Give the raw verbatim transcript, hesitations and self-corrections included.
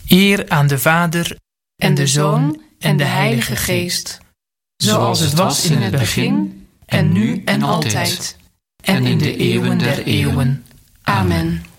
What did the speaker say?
Eer aan de Vader en de Zoon en de Heilige Geest, zoals het was in het begin, en nu en altijd, en in de eeuwen der eeuwen. Amen.